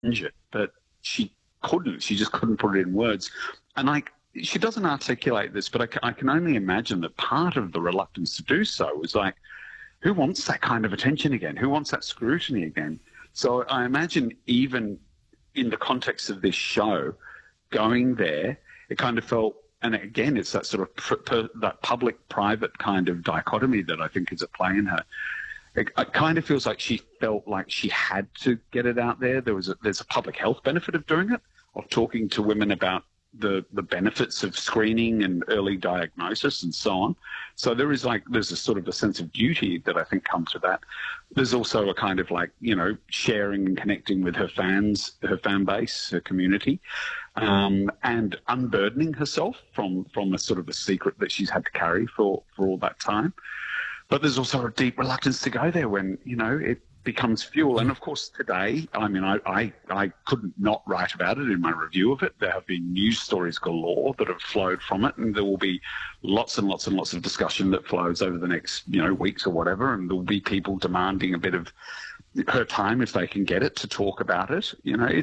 change it, but she couldn't. She just couldn't put it in words. And she doesn't articulate this, but I can only imagine that part of the reluctance to do so was like, who wants that kind of attention again? Who wants that scrutiny again? So I imagine even in the context of this show, going there, it kind of felt, and again, it's that sort of that public-private kind of dichotomy that I think is at play in her. It kind of feels like she felt like she had to get it out there. There's a public health benefit of doing it, of talking to women about the benefits of screening and early diagnosis and so on. So there's a sort of a sense of duty that I think comes with that. There's also a kind of sharing and connecting with her fans, her fan base, her community, and unburdening herself from a sort of a secret that she's had to carry for all that time. But there's also a deep reluctance to go there when, it becomes fuel. And of course today, I mean, I couldn't not write about it in my review of it. There have been news stories galore that have flowed from it, and there will be lots and lots and lots of discussion that flows over the next, weeks or whatever, and there will be people demanding a bit of her time if they can get it to talk about it.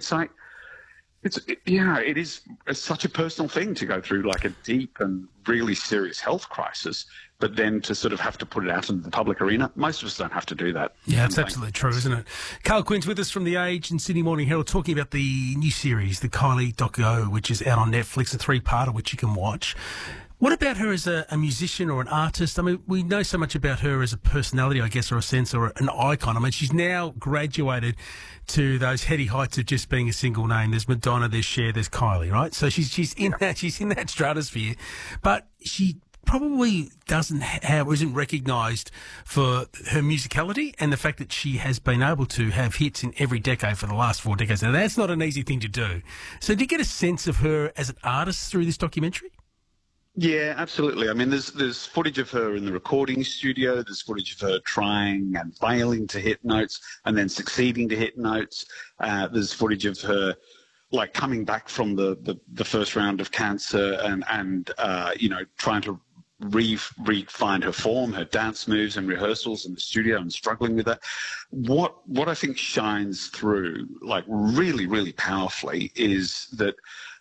It is such a personal thing to go through like a deep and really serious health crisis, but then to sort of have to put it out into the public arena. Most of us don't have to do that. Yeah, it's absolutely true, isn't it? Carl Quinn's with us from The Age and Sydney Morning Herald, talking about the new series, the Kylie doco, which is out on Netflix, a 3-parter which you can watch. What about her as a musician or an artist? I mean, we know so much about her as a personality, I guess, or a sense, or an icon. I mean, she's now graduated to those heady heights of just being a single name. There's Madonna, there's Cher, there's Kylie, right? So she's in that stratosphere, but she probably isn't recognised for her musicality and the fact that she has been able to have hits in every decade for the last 4 decades. Now, that's not an easy thing to do. So do you get a sense of her as an artist through this documentary? Yeah, absolutely. I mean, there's footage of her in the recording studio. There's footage of her trying and failing to hit notes and then succeeding to hit notes. There's footage of her coming back from the first round of cancer and trying to find her form, her dance moves and rehearsals in the studio and struggling with that. What I think shines through really, really powerfully is that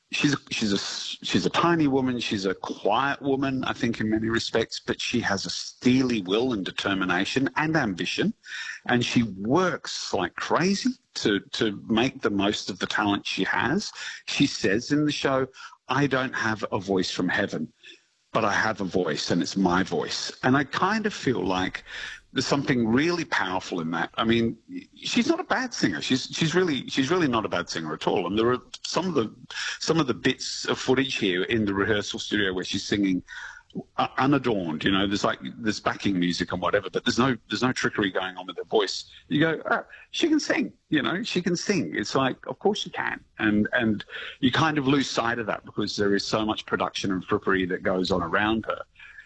she's a tiny woman. She's a quiet woman, I think, in many respects, but she has a steely will and determination and ambition, and she works like crazy to make the most of the talent she has. She says in the show, "I don't have a voice from heaven, but I have a voice, and it's my voice." And I kind of feel like there's something really powerful in that. I mean, she's not a bad singer. She's really not a bad singer at all. And there are some of the bits of footage here in the rehearsal studio where she's singing unadorned. There's backing music and whatever, but there's no trickery going on with her voice. You go, oh, she can sing. She can sing. It's like, of course she can. And you kind of lose sight of that because there is so much production and frippery that goes on around her.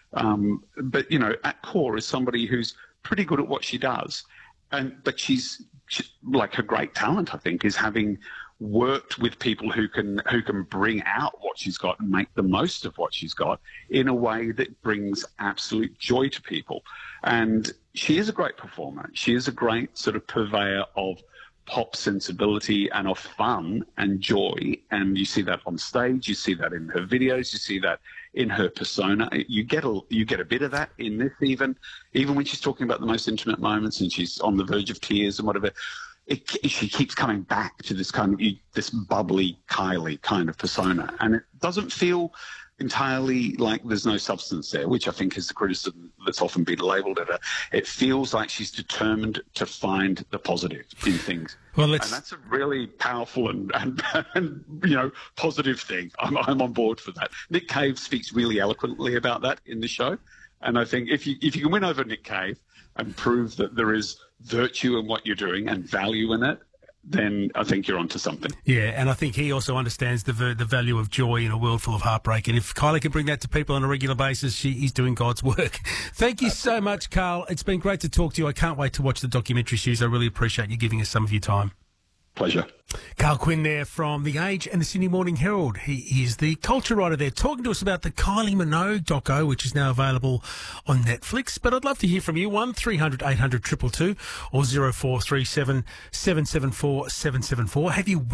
But at core is somebody who's pretty good at what she does, but she's like, her great talent, I think, is having worked with people who can bring out what she's got and make the most of what she's got in a way that brings absolute joy to people. And she is a great performer. She is a great sort of purveyor of pop sensibility and of fun and joy, and you see that on stage, you see that in her videos, you see that in her persona. You get a bit of that in this, even when she's talking about the most intimate moments and she's on the verge of tears and whatever. She keeps coming back to this kind of this bubbly Kylie kind of persona, and it doesn't feel entirely like there's no substance there, which I think is the criticism that's often been labelled at her. It feels like she's determined to find the positive in things. Well, and that's a really powerful and positive thing. I'm on board for that. Nick Cave speaks really eloquently about that in the show, and I think if you can win over Nick Cave and prove that there is virtue in what you're doing and value in it, then I think you're onto something. Yeah, and I think he also understands the value of joy in a world full of heartbreak. And if Kylie can bring that to people on a regular basis, he's doing God's work. Thank you so much, Carl. It's been great to talk to you. I can't wait to watch the documentary series. I really appreciate you giving us some of your time. Pleasure. Carl Quinn there from The Age and the Sydney Morning Herald. He is the culture writer there, talking to us about the Kylie Minogue doco, which is now available on Netflix. But I'd love to hear from you, 1300 800 222 or 0437 774 774. Have you